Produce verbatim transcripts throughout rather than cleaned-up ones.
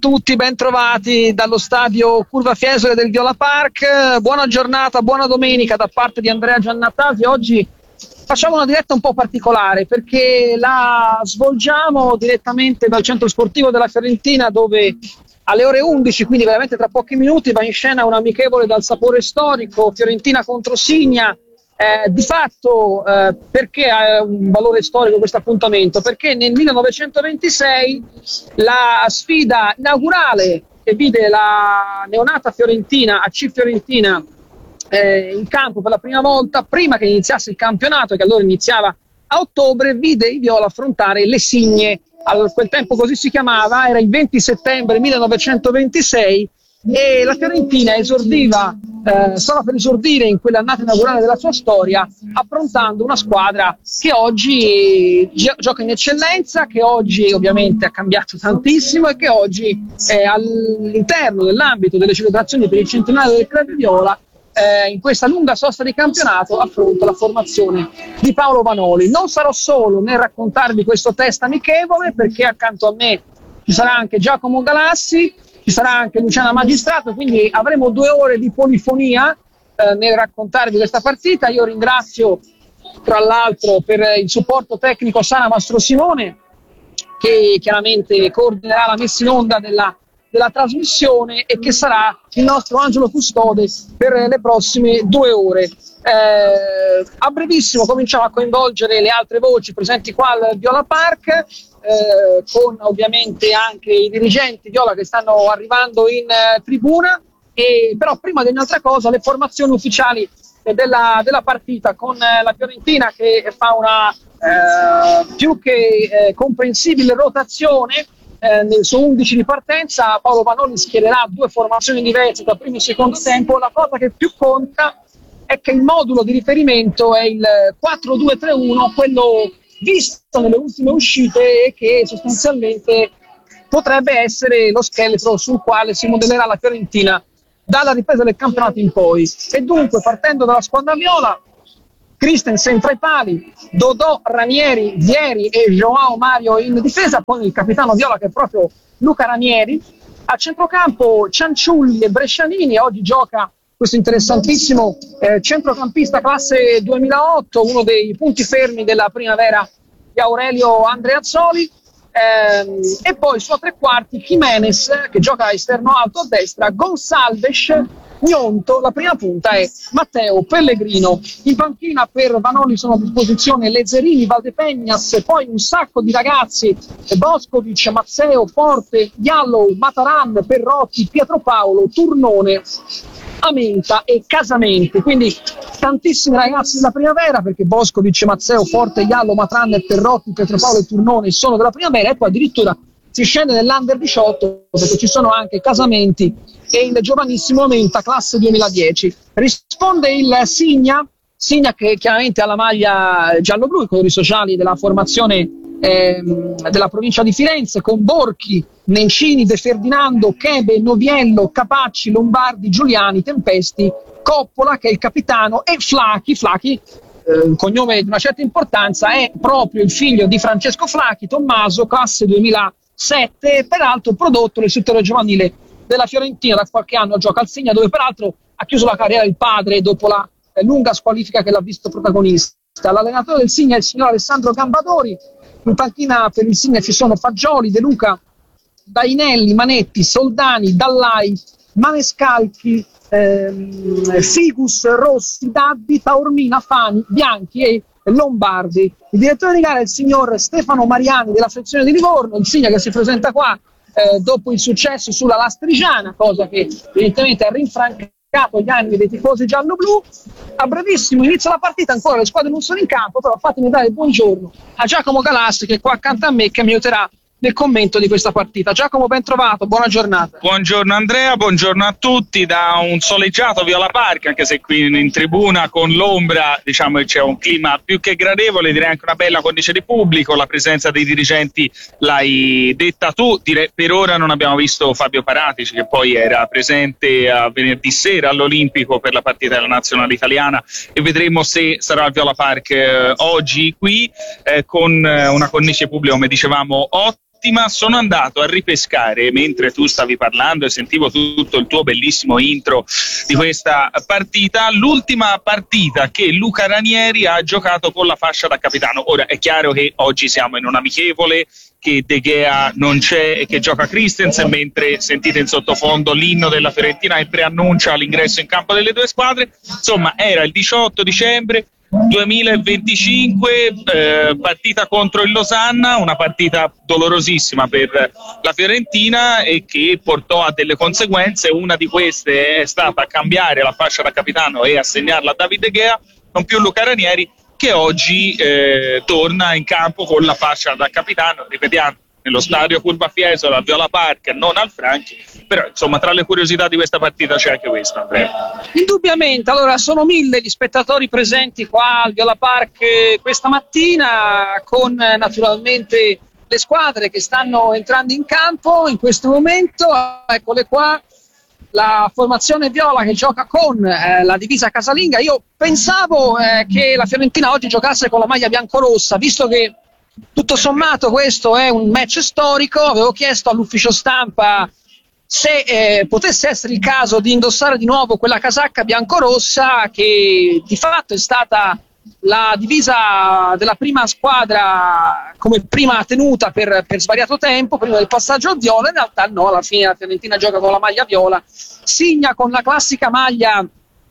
tutti, ben trovati dallo stadio Curva Fiesole del Viola Park. Buona giornata, buona domenica da parte di Andrea Giannatasi. Oggi facciamo una diretta un po' particolare perché la svolgiamo direttamente dal centro sportivo della Fiorentina, dove alle ore undici, quindi veramente tra pochi minuti, va in scena un amichevole dal sapore storico, Fiorentina contro Signa. Eh, di fatto, eh, perché ha un valore storico questo appuntamento? Perché nel millenovecentoventisei la sfida inaugurale che vide la neonata Fiorentina, A C Fiorentina, eh, in campo per la prima volta, prima che iniziasse il campionato, che allora iniziava a ottobre, vide i viola affrontare le Signe. A quel tempo così si chiamava, era il venti settembre millenovecentoventisei e la Fiorentina esordiva, eh, stava per esordire in quell'annata inaugurale della sua storia, affrontando una squadra che oggi gi- gioca in eccellenza, che oggi ovviamente ha cambiato tantissimo e che oggi è all'interno dell'ambito delle celebrazioni per il centenario del Club Viola. Eh, in questa lunga sosta di campionato affronta la formazione di Paolo Vanoli. Non sarò solo nel raccontarvi questo test amichevole, perché accanto a me ci sarà anche Giacomo Galassi, ci sarà anche Luciana Magistrato, quindi avremo due ore di polifonia eh, nel raccontarvi questa partita. Io ringrazio tra l'altro per il supporto tecnico Sara Mastro Simone, che chiaramente coordinerà la messa in onda della della trasmissione e che sarà il nostro angelo custode per le prossime due ore. Eh, a brevissimo cominciamo a coinvolgere le altre voci presenti qua al Viola Park, eh, con ovviamente anche i dirigenti Viola che stanno arrivando in eh, tribuna, e però prima di ogni altra cosa le formazioni ufficiali eh, della, della partita, con eh, la Fiorentina che fa una eh, più che eh, comprensibile rotazione. Eh, nel suo undici di partenza Paolo Vanoli schiererà due formazioni diverse tra primo e secondo tempo. La cosa che più conta è che il modulo di riferimento è il quattro due tre uno, quello visto nelle ultime uscite e che sostanzialmente potrebbe essere lo scheletro sul quale si modellerà la Fiorentina dalla ripresa del campionato in poi. E dunque, partendo dalla squadra viola, Christensen tra i pali, Dodò, Ranieri, Vieri e Joao Mario in difesa, poi il capitano viola che è proprio Luca Ranieri. A centrocampo Cianciulli e Brescianini. Oggi gioca questo interessantissimo eh, centrocampista classe duemilaotto, uno dei punti fermi della primavera di Aurelio Andreazzoli. Ehm, e poi su a tre quarti Jimenez, che gioca a esterno alto a destra, Gonsalves, Gnonto. La prima punta è Matteo Pellegrino. In panchina per Vanoli sono a disposizione Lezzerini, Valdepegnas e poi un sacco di ragazzi: Boskovic, Mazzeo, Forte, Diallo, Mataran, Perrotti, Pietropaolo, Turnone, Amenta e Casamenti. Quindi tantissimi ragazzi della primavera, perché Boskovic, Mazzeo, Forte, Diallo, Mataran, Perrotti, Pietropaolo e Turnone sono della primavera, e poi addirittura si scende nell'Under diciotto perché ci sono anche Casamenti e il giovanissimo Amenta classe duemiladieci. Risponde il Signa, Signa che chiaramente ha la maglia giallo-blu, i colori sociali della formazione ehm, della provincia di Firenze, con Borchi, Nencini, De Ferdinando, Chebe, Noviello, Capacci, Lombardi, Giuliani, Tempesti, Coppola che è il capitano, e Flachi, Flachi eh, un cognome di una certa importanza, è proprio il figlio di Francesco Flachi, Tommaso, classe duemilasette, peraltro prodotto nel settore giovanile della Fiorentina. Da qualche anno gioca al Signa, dove peraltro ha chiuso la carriera il padre dopo la eh, lunga squalifica che l'ha visto protagonista. L'allenatore del Signa è il signor Alessandro Gambadori. In panchina per il Signa ci sono Fagioli, De Luca, Dainelli, Manetti, Soldani, Dallai, Manescalchi, ehm, Figus, Rossi, Daddi, Taormina, Fani, Bianchi e Lombardi. Il direttore di gara è il signor Stefano Mariani della sezione di Livorno. Il Signa che si presenta qua eh, dopo il successo sulla Lastrigiana, cosa che evidentemente ha rinfrancato gli animi dei tifosi giallo-blu. A brevissimo inizia la partita, ancora le squadre non sono in campo, però fatemi dare il buongiorno a Giacomo Galassi che è qua accanto a me, che mi aiuterà nel commento di questa partita. Giacomo, ben trovato, buona giornata. Buongiorno Andrea, buongiorno a tutti da un soleggiato Viola Park, anche se qui in, in tribuna con l'ombra diciamo che c'è un clima più che gradevole, direi anche una bella cornice di pubblico. La presenza dei dirigenti l'hai detta tu, direi, per ora non abbiamo visto Fabio Paratici, che poi era presente a venerdì sera all'Olimpico per la partita della nazionale italiana, e vedremo se sarà al Viola Park eh, oggi qui eh, con eh, una cornice pubblica come dicevamo ottima. l'ultima, sono andato a ripescare, mentre tu stavi parlando e sentivo tutto il tuo bellissimo intro di questa partita, l'ultima partita che Luca Ranieri ha giocato con la fascia da capitano. Ora è chiaro che oggi siamo in un amichevole, che De Gea non c'è e che gioca Christensen, mentre sentite in sottofondo l'inno della Fiorentina che preannuncia l'ingresso in campo delle due squadre. Insomma, era il diciotto dicembre duemilaventicinque, eh, partita contro il Losanna, una partita dolorosissima per la Fiorentina e che portò a delle conseguenze. Una di queste è stata cambiare la fascia da capitano e assegnarla a David De Gea, non più Luca Ranieri, che oggi eh, torna in campo con la fascia da capitano, ripetiamo, nello stadio Curva Fiesole, al Viola Park, non al Franchi. Però insomma, tra le curiosità di questa partita c'è anche questo, Andrea. Indubbiamente, allora sono mille gli spettatori presenti qua al Viola Park questa mattina, con eh, naturalmente le squadre che stanno entrando in campo in questo momento. Eccole qua, la formazione viola che gioca con eh, la divisa casalinga. Io pensavo eh, che la Fiorentina oggi giocasse con la maglia biancorossa, visto che tutto sommato questo è un match storico. Avevo chiesto all'ufficio stampa se eh, potesse essere il caso di indossare di nuovo quella casacca biancorossa, che di fatto è stata la divisa della prima squadra come prima tenuta per, per svariato tempo prima del passaggio al viola. In realtà no, alla fine la Fiorentina gioca con la maglia viola, Signa con la classica maglia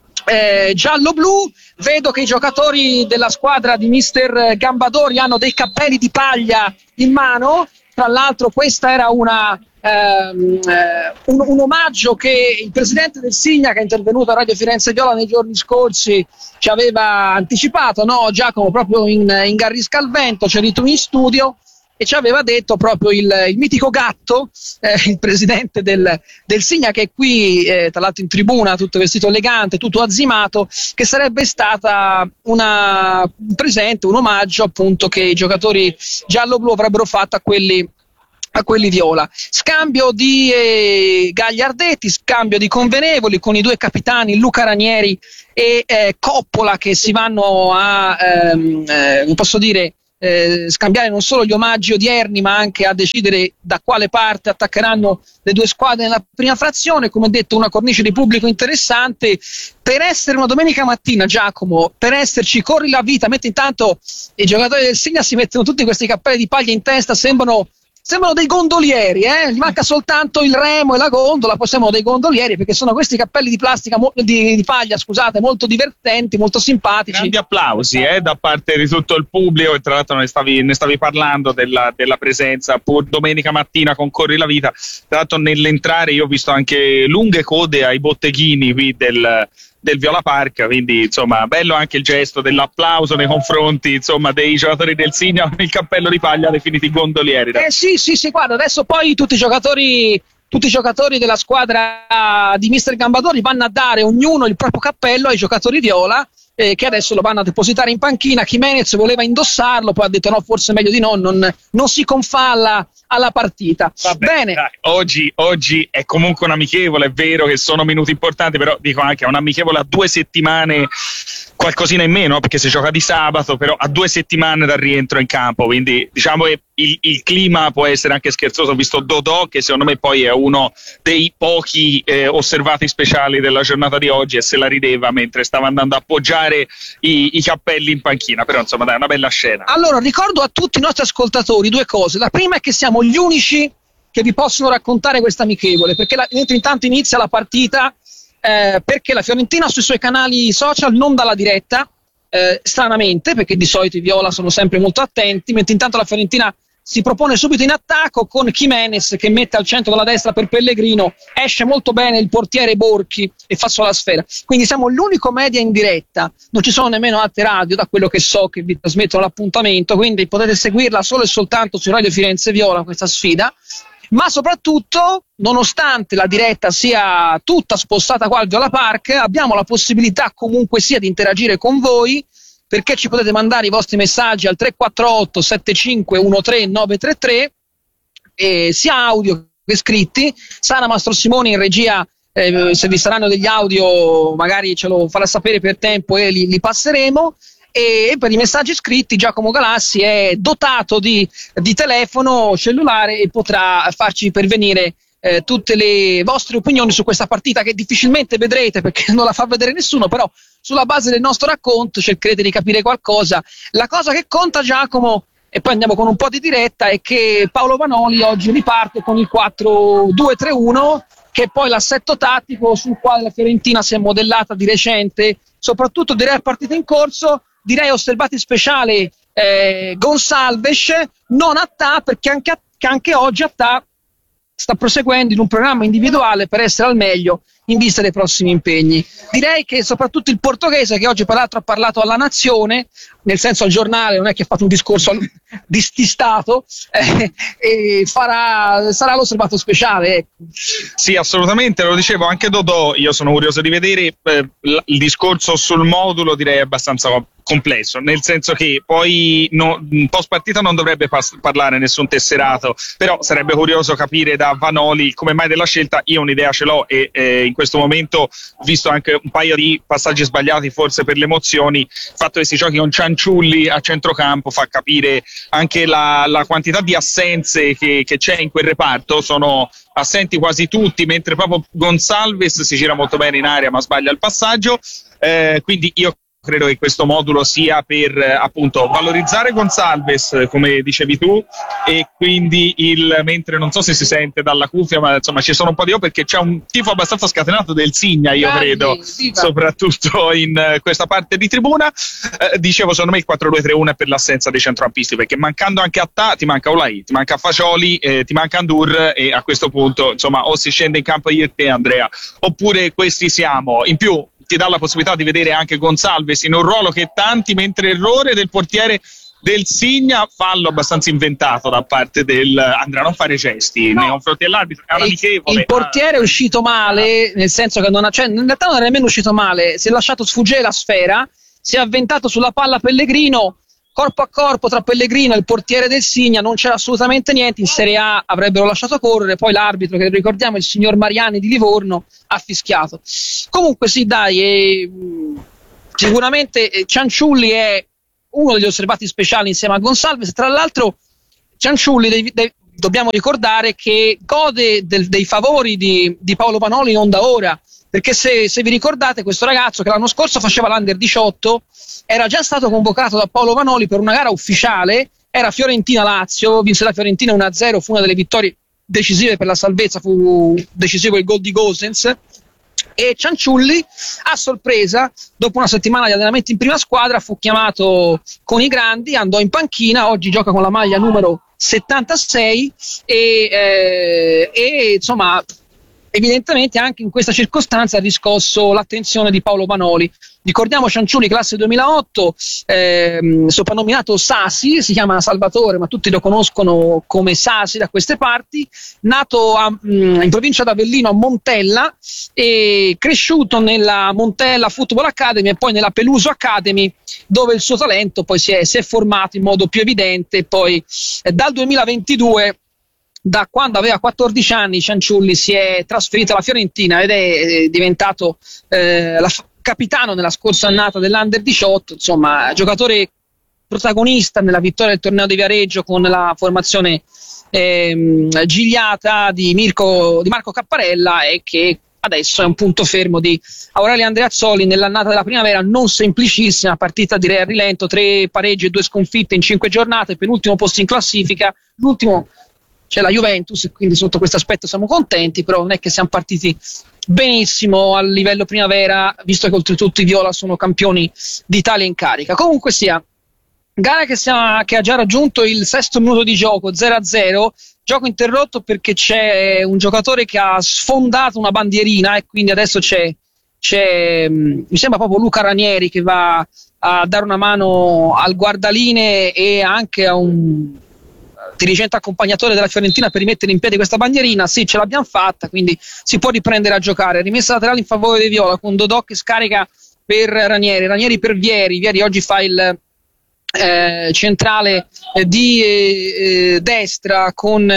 eh, giallo-blu. Vedo che i giocatori della squadra di mister Gambadori hanno dei cappelli di paglia in mano. Tra l'altro questa era una ehm, eh, un, un omaggio che il presidente del Signa, che è intervenuto a Radio Firenze Viola nei giorni scorsi, ci aveva anticipato, no Giacomo, proprio in, in Garrisca al Vento, c'eri tu in studio, e ci aveva detto proprio il, il mitico Gatto, eh, il presidente del, del Signa, che è qui eh, tra l'altro in tribuna, tutto vestito elegante, tutto azzimato, che sarebbe stata una, un presente, un omaggio appunto che i giocatori giallo-blu avrebbero fatto a quelli a quelli viola. Scambio di eh, Gagliardetti, scambio di convenevoli con i due capitani Luca Ranieri e eh, Coppola, che si vanno a ehm, eh, non posso dire Eh, scambiare non solo gli omaggi odierni, ma anche a decidere da quale parte attaccheranno le due squadre nella prima frazione. Come detto, una cornice di pubblico interessante per essere una domenica mattina, Giacomo, per esserci corri la vita, mentre intanto i giocatori del Signa si mettono tutti questi cappelli di paglia in testa, sembrano sembrano dei gondolieri, eh? Gli manca soltanto il remo e la gondola, poi sembrano dei gondolieri, perché sono questi cappelli di plastica mo- di, di paglia, scusate, molto divertenti, molto simpatici. Grandi applausi eh, da parte di tutto il pubblico, e tra l'altro ne stavi, ne stavi parlando della, della presenza pur domenica mattina con Corri la Vita. Tra l'altro nell'entrare io ho visto anche lunghe code ai botteghini qui del del Viola Park, quindi insomma bello anche il gesto dell'applauso nei confronti insomma dei giocatori del Signa con il cappello di paglia definiti gondolieri. Eh sì sì sì, guarda, adesso poi tutti i giocatori tutti i giocatori della squadra di mister Gambadori vanno a dare ognuno il proprio cappello ai giocatori viola, eh, che adesso lo vanno a depositare in panchina. Jimenez voleva indossarlo, poi ha detto no, forse meglio di no, non, non si confalla alla partita. Vabbè, bene, dai, oggi, oggi è comunque un amichevole, è vero che sono minuti importanti, però dico anche è un amichevole a due settimane, qualcosina in meno, perché si gioca di sabato, però a due settimane dal rientro in campo, quindi diciamo che il, il clima può essere anche scherzoso. Ho visto Dodò, che secondo me poi è uno dei pochi eh, osservati speciali della giornata di oggi, e se la rideva mentre stava andando a appoggiare i, i cappelli in panchina, però insomma dai, una bella scena. Allora ricordo a tutti i nostri ascoltatori due cose. La prima è che siamo gli unici che vi possono raccontare questa amichevole, perché la, intanto inizia la partita eh, perché la Fiorentina sui suoi canali social non dà la diretta, eh, stranamente, perché di solito i viola sono sempre molto attenti, mentre intanto la Fiorentina si propone subito in attacco con Jimenez che mette al centro della destra per Pellegrino, esce molto bene il portiere Borchi e fa solo la sfera. Quindi siamo l'unico media in diretta, non ci sono nemmeno altre radio, da quello che so, che vi trasmettono l'appuntamento, quindi potete seguirla solo e soltanto su Radio Firenze Viola, questa sfida. Ma soprattutto, nonostante la diretta sia tutta spostata qua al Viola Park, abbiamo la possibilità comunque sia di interagire con voi, perché ci potete mandare i vostri messaggi al tre quattro otto sette cinque uno tre nove tre tre, eh, sia audio che scritti. Sara Mastrosimoni in regia, eh, se vi saranno degli audio magari ce lo farà sapere per tempo e li, li passeremo. e per i messaggi scritti Giacomo Galassi è dotato di, di telefono cellulare e potrà farci pervenire eh, tutte le vostre opinioni su questa partita, che difficilmente vedrete perché non la fa vedere nessuno, però sulla base del nostro racconto cercherete di capire qualcosa. La cosa che conta, Giacomo, e poi andiamo con un po' di diretta, è che Paolo Vanoli oggi riparte con il quattro due tre uno, che è poi l'assetto tattico sul quale la Fiorentina si è modellata di recente, soprattutto direi a partita in corso. Direi osservati speciali eh, Gonçalves, non Attà, perché anche, anche oggi Attà sta proseguendo in un programma individuale per essere al meglio in vista dei prossimi impegni. Direi che soprattutto il portoghese, che oggi peraltro ha parlato alla Nazione, nel senso al giornale, non è che ha fatto un discorso di, di Stato, eh, e farà, sarà l'osservato speciale. Ecco. Sì, assolutamente, lo dicevo anche Dodò, io sono curioso di vedere eh, il discorso sul modulo, direi abbastanza complesso, nel senso che poi no, post partita non dovrebbe pas- parlare nessun tesserato, però sarebbe curioso capire da Vanoli come mai della scelta. Io un'idea ce l'ho e eh, in questo momento, visto anche un paio di passaggi sbagliati forse per le emozioni, il fatto che si giochi con Cianciulli a centrocampo fa capire anche la, la quantità di assenze che, che c'è in quel reparto. Sono assenti quasi tutti, mentre proprio Gonçalves si gira molto bene in area ma sbaglia il passaggio, eh, quindi io credo che questo modulo sia per eh, appunto valorizzare Gonçalves, come dicevi tu, e quindi il mentre non so se si sente dalla cuffia, ma insomma ci sono un po' di io perché c'è un tifo abbastanza scatenato del Signa, io Grandi, credo, viva. soprattutto in uh, questa parte di tribuna. Eh, dicevo, secondo me il quattro due tre uno è per l'assenza dei centrocampisti, perché mancando anche Attà ti manca Olai, ti manca Fagioli, eh, ti manca Andur, e a questo punto insomma o si scende in campo io e te, Andrea, oppure questi siamo. In più ti dà la possibilità di vedere anche Gonçalves in un ruolo che tanti, mentre errore del portiere del Signa, fallo abbastanza inventato da parte del Andrea, non fare gesti no. nei confronti dell'arbitro, è un amichevole. Il portiere è uscito male, nel senso che non ha, cioè, in realtà non è nemmeno uscito male, si è lasciato sfuggire la sfera, si è avventato sulla palla Pellegrino, corpo a corpo tra Pellegrino e il portiere del Signa, non c'era assolutamente niente. In Serie A avrebbero lasciato correre, poi l'arbitro, che ricordiamo il signor Mariani di Livorno, ha fischiato. Comunque sì, dai, eh, sicuramente Cianciulli è uno degli osservati speciali insieme a Gonçalves. Tra l'altro Cianciulli dei, dei, dobbiamo ricordare che gode del, dei favori di, di Paolo Vanoli non da ora, perché se, se vi ricordate, questo ragazzo che l'anno scorso faceva l'Under diciotto era già stato convocato da Paolo Vanoli per una gara ufficiale, era Fiorentina-Lazio, vinse la Fiorentina uno a zero, fu una delle vittorie decisive per la salvezza, fu decisivo il gol di Gosens, e Cianciulli a sorpresa, dopo una settimana di allenamenti in prima squadra, fu chiamato con i grandi, andò in panchina, oggi gioca con la maglia numero settantasei e, eh, e insomma evidentemente anche in questa circostanza ha riscosso l'attenzione di Paolo Vanoli. Ricordiamo Cianciulli, classe duemilaotto, ehm, soprannominato Sasi, si chiama Salvatore ma tutti lo conoscono come Sasi da queste parti, nato a, mh, in provincia d'Avellino a Montella e cresciuto nella Montella Football Academy e poi nella Peluso Academy, dove il suo talento poi si è, si è formato in modo più evidente. Poi eh, dal duemilaventidue, da quando aveva quattordici anni, Cianciulli si è trasferito alla Fiorentina ed è diventato eh, la f- capitano nella scorsa annata dell'Under diciotto, insomma giocatore protagonista nella vittoria del torneo di Viareggio con la formazione ehm, gigliata di, Mirko, di Marco Capparella, e che adesso è un punto fermo di Aurelio Andreazzoli nell'annata della primavera non semplicissima, partita direi a rilento, tre pareggi e due sconfitte in cinque giornate, penultimo posto in classifica, l'ultimo c'è la Juventus, quindi sotto questo aspetto siamo contenti, però non è che siamo partiti benissimo a livello primavera, visto che oltretutto i Viola sono campioni d'Italia in carica. Comunque sia, gara che, sia, che ha già raggiunto il sesto minuto di gioco, zero a zero, gioco interrotto perché c'è un giocatore che ha sfondato una bandierina e quindi adesso c'è, c'è mi sembra proprio Luca Ranieri che va a dare una mano al guardaline e anche a un dirigente accompagnatore della Fiorentina per rimettere in piedi questa bandierina. Sì, ce l'abbiamo fatta, quindi si può riprendere a giocare. Rimessa laterale in favore dei Viola con Dodò che scarica per Ranieri, Ranieri per Vieri, Vieri oggi fa il eh, centrale eh, di eh, destra con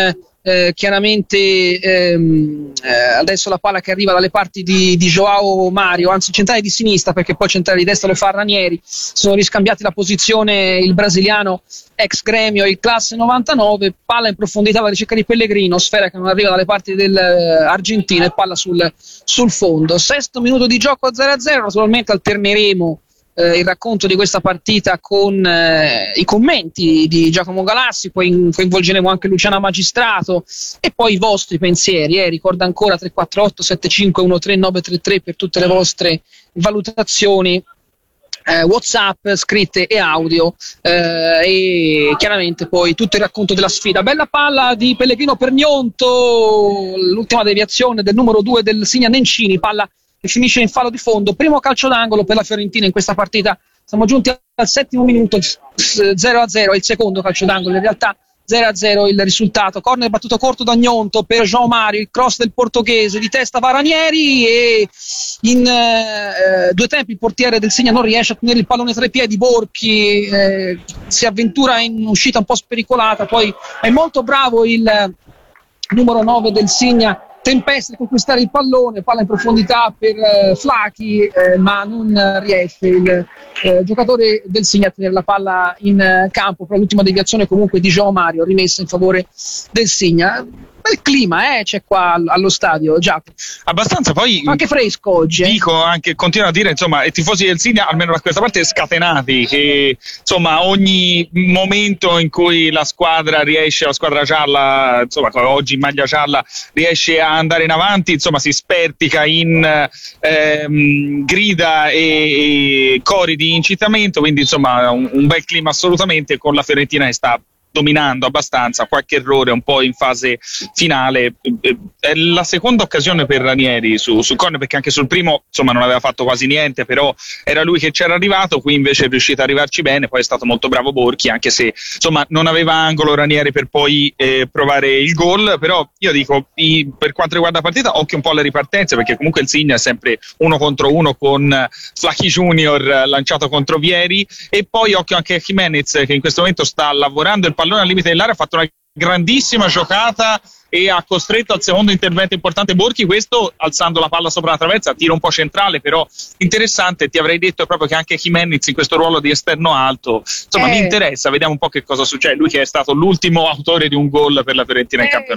Eh, chiaramente ehm, eh, adesso la palla che arriva dalle parti di, di Joao Mario, anzi centrale di sinistra, perché poi centrale di destra lo fa Ranieri. Sono riscambiati la posizione il brasiliano ex Gremio, il classe novantanove, palla in profondità alla ricerca di Pellegrino, sfera che non arriva dalle parti dell'Argentina e palla sul, sul fondo. Sesto minuto di gioco a zero a zero, naturalmente alterneremo Eh, il racconto di questa partita con eh, i commenti di Giacomo Galassi, poi coinvolgeremo anche Luciana Magistrato e poi i vostri pensieri. Eh. Ricorda ancora tre quattro otto sette cinque uno tre nove tre tre per tutte le vostre valutazioni, eh, WhatsApp, scritte e audio, eh, e chiaramente poi tutto il racconto della sfida. Bella palla di Pellegrino per Gnonto, l'ultima deviazione del numero due del Signa Nencini, palla che finisce in fallo di fondo, primo calcio d'angolo per la Fiorentina in questa partita. Siamo giunti al settimo minuto, zero a zero, è il secondo calcio d'angolo, in realtà zero a zero il risultato. Corner battuto corto da Gnonto per João Mario, il cross del portoghese, di testa va Ranieri e in eh, due tempi il portiere del Signa non riesce a tenere il pallone tra i piedi. Borchi eh, si avventura in un'uscita un po' spericolata, poi è molto bravo il eh, numero nove del Signa, tempesta a conquistare il pallone, palla in profondità per eh, Flachi, eh, ma non eh, riesce il eh, giocatore del Signa a tenere la palla in eh, campo. Per l'ultima deviazione comunque di João Mario, rimessa in favore del Signa. Bel clima eh, c'è qua allo stadio, Giacomo. Abbastanza, poi anche fresco oggi. Eh. Dico anche, continuo a dire, insomma, i tifosi del Signa, almeno da questa parte, scatenati, che insomma ogni momento in cui la squadra riesce, la squadra gialla, insomma oggi in maglia gialla, riesce a andare in avanti, insomma si spertica in ehm, grida e, e cori di incitamento, quindi insomma un, un bel clima assolutamente, con la Fiorentina che sta dominando abbastanza, qualche errore un po' in fase finale. È la seconda occasione per Ranieri su, su corner, perché anche sul primo insomma non aveva fatto quasi niente, però era lui che c'era arrivato, qui invece è riuscito ad arrivarci bene. Poi è stato molto bravo Borchi, anche se insomma non aveva angolo Ranieri per poi eh, provare il gol. Però io dico, i, per quanto riguarda la partita, occhio un po' alle ripartenze, perché comunque il Signa è sempre uno contro uno con Flachi Junior lanciato contro Vieri, e poi occhio anche a Jimenez, che in questo momento sta lavorando il pallone al limite dell'area, ha fatto una grandissima giocata e ha costretto al secondo intervento importante Borchi, questo alzando la palla sopra la traversa, tiro un po' centrale però interessante. Ti avrei detto proprio che anche Jimenez in questo ruolo di esterno alto, insomma eh. mi interessa, vediamo un po' che cosa succede, lui che è stato l'ultimo autore di un gol per la Fiorentina eh. in campionato.